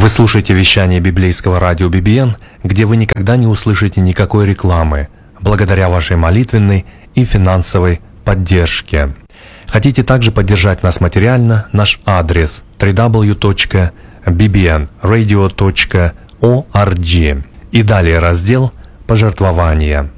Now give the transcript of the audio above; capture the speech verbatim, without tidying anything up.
Вы слушаете вещание библейского радио би би эн, где вы никогда не услышите никакой рекламы, благодаря вашей молитвенной и финансовой поддержке. Хотите также поддержать нас материально? Наш адрес дабл ю дабл ю дабл ю точка би би эн радио точка орг и далее раздел «Пожертвования».